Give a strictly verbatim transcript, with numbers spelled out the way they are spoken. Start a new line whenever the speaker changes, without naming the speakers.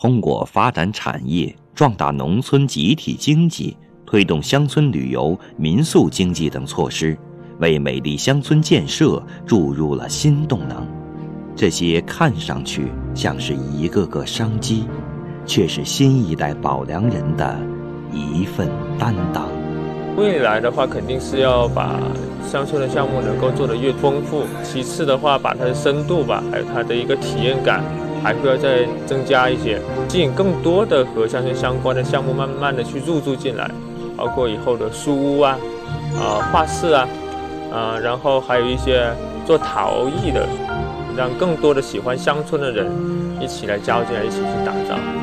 通过发展产业、壮大农村集体经济、推动乡村旅游、民宿经济等措施，为美丽乡村建设注入了新动能。这些看上去像是一个个商机，却是新一代保良人的一份担当。
未来的话，肯定是要把乡村的项目能够做得越丰富。其次的话，把它的深度吧，还有它的一个体验感，还会要再增加一些，吸引更多的和乡村相关的项目，慢慢的去入驻进来，包括以后的书屋啊、啊、呃、画室啊、啊、呃，然后还有一些做陶艺的，让更多的喜欢乡村的人一起来加入进来，一起去打造。